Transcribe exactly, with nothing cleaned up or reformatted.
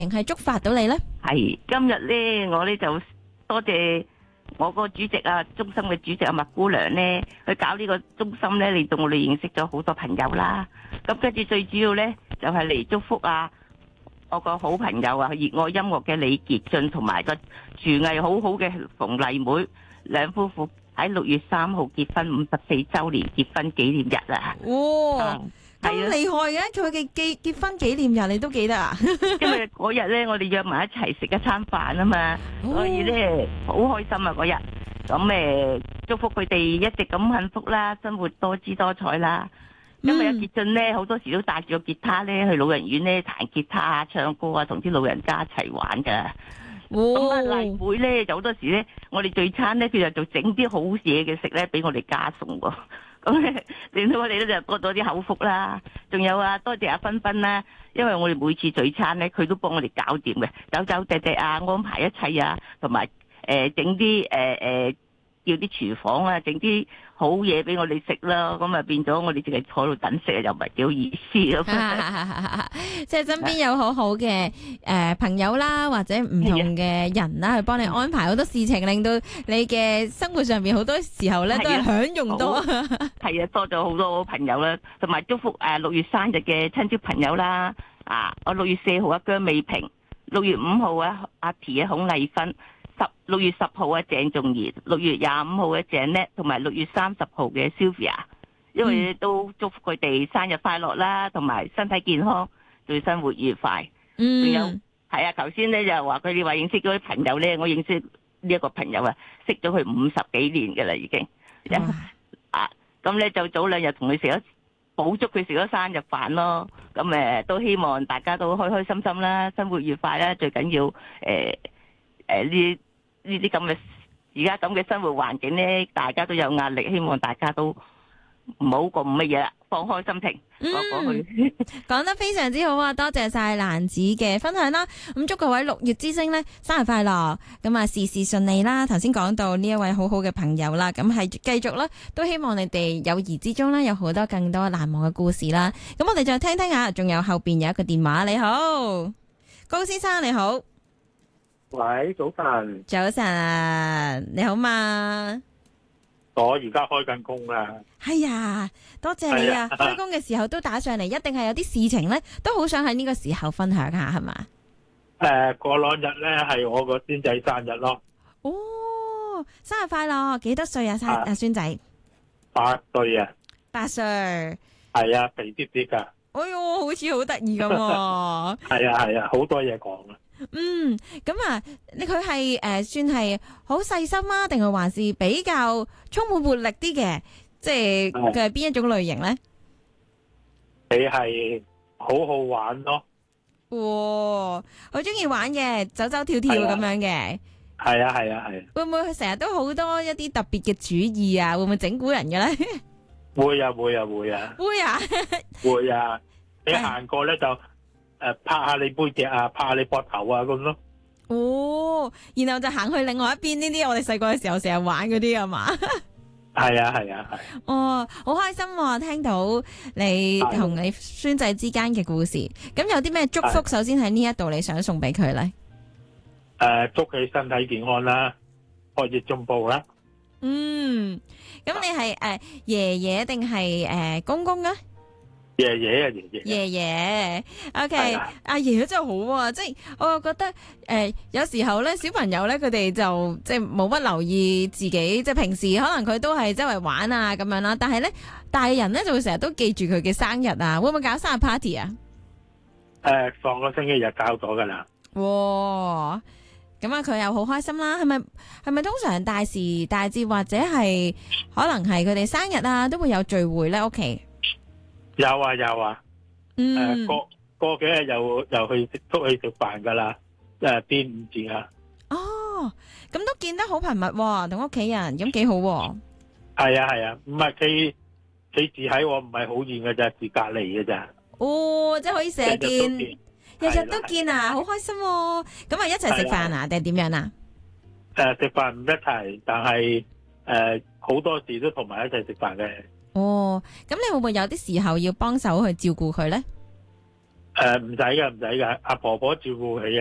係觸發到你咧？ 係今日咧，我咧就多謝我個主席啊，中心嘅主席阿麥姑娘咧，去搞呢個中心咧，令到我哋認識咗好多朋友啦。咁跟住最主要咧，就係嚟祝福啊，我個好朋友啊，熱愛音樂嘅李傑俊同埋個廚藝好好嘅馮麗妹兩夫婦喺六月三號結婚五十四周年結婚紀念日啊！ 哇，咁係啊厲害嘅，佢嘅結結婚紀念日你都記得啊？ 因為嗰日咧，我哋約埋一齊食一餐飯啊嘛， 哦所以咧好開心啊嗰日。咁誒，祝福佢哋一直咁幸福啦，生活多姿多彩啦。因為阿傑俊咧，好多時都帶住個吉他咧去老人院咧彈吉他啊、唱歌啊，同啲老人家一齊玩噶。咁啊麗妹咧，就好多時咧，我哋聚餐咧，佢就做整啲好嘢嘅食咧，俾我哋加餸喎。咁咧令到我哋咧就多咗啲口福啦。仲有啊，多謝阿芬芬啦，因為我哋每次聚餐咧，佢都幫我哋搞掂嘅，走走趯趯啊，安排一切啊，同埋誒整啲誒誒叫啲廚房啊，整啲好嘢俾我哋食啦。咁啊變咗我哋淨係坐度等食啊，又唔係幾好意思咁。 即係身邊有好好嘅誒朋友啦，或者唔同嘅人啦，去幫你安排好多事情，令到你嘅生活上邊好多時候咧都係享用到。 係啊，多咗好多朋友啦，同埋祝福誒六月生日嘅親戚朋友啦。啊，我六月四號啊姜美萍，六月五號啊阿 T 啊孔麗芬。十六月十號啊鄭仲儀，六月廿五號嘅鄭叻，同埋六月三十號嘅 Sylvia， 因為都祝福佢哋生日快樂啦，同埋身體健康，對生活愉快。嗯，仲有係啊，頭先咧就話佢哋話認識咗啲朋友咧，我認識呢一個朋友啊，識咗佢五十幾年噶啦已經。啊，咁咧就早兩日同佢食咗，補祝佢食咗生日飯咯。咁誒都希望大家都開開心心啦，生活愉快啦，最緊要誒。誒，呢呢啲咁嘅而家咁嘅生活環境咧，大家都有壓力，希望大家都唔好咁乜嘢啦，放開心情。 嗯， 我過去講得非常之好啊！多謝晒蘭子嘅分享啦。咁祝各位六月之星咧生日快樂，咁啊事事順利啦。頭先講到呢一位好好嘅朋友啦，咁係繼續啦，都希望你哋友誼之中咧有好多更多難忘嘅故事啦。咁我哋再聽聽下，仲有後邊有一個電話。你好，高先生你好。 喂，早晨。 早晨啊，你好嘛？ 我而家開緊工啦。 係啊，多謝你啊！開工嘅時候都打上嚟，一定係有啲事情咧，都好想喺呢個時候分享下，係嘛？ 誒、呃，過兩日咧係我個孫仔生日咯。 哦，生日快樂！幾多歲啊？生啊孫仔？ 八歲啊。 八歲。 係啊，肥啲啲噶。 哎喲，好似好得意咁。係啊係啊，好多嘢講啊。 嗯，咁啊，你佢係誒算係好細心啊，定係還是比較充滿活力啲嘅？即係佢係邊一種類型咧？ 你係好好玩咯。 哇，好中意玩嘅，走走跳跳咁樣嘅。係啊係啊係。會唔會佢成日都好多一啲特別嘅主意啊？會唔會整蠱人嘅咧？ 會啊會啊會啊。 會啊。 會啊！你行過咧就。誒，拍下你背脊啊，拍下你膊頭啊，咁咯。 哦，然後就行去另外一邊，呢啲我哋細個嘅時候成日玩嗰啲係嘛？ 係啊，係啊，係。 哦，好開心啊，聽到你同你孫仔之間嘅故事。咁有啲咩祝福？首先喺呢一度，你想送俾佢咧？ 誒，祝佢身體健康啦，學業進步啦。 嗯，咁你係誒爺爺定係誒公公啊？ 爺爺啊，爺爺。 爺爺，OK，阿爺爺真係好啊！即係我又覺得誒、呃，有時候咧，小朋友咧，佢哋就即係冇乜留意自己，即係平時可能佢都係周圍玩啊咁樣啦。但係咧，大人咧就會成日都記住佢嘅生日啊，會唔會搞生日 party 啊？ 誒、呃，上個星期日搞咗噶啦。 哇！咁啊，佢又好開心啦。係咪係咪通常大時大節或者係可能係佢哋生日啊，都會有聚會咧？屋企？ 有啊有啊，誒、嗯呃、過過幾日又又去食出去食飯噶啦，誒端午節啊。 哦，咁都見得好頻密喎，同屋企人咁幾好喎。 係啊係啊，唔係佢佢住喺我唔係好遠嘅咋，住隔籬嘅咋。 哦，即係可以成日見，日日都見啊，好開心喎。咁啊一齊食飯啊，定係點樣啊？ 誒食飯唔一齊，但係誒好多時都同埋一齊食飯嘅。 哦，咁你會唔會有啲時候要幫手去照顧佢咧？ 誒唔使嘅，唔使嘅，阿婆婆照顧佢嘅。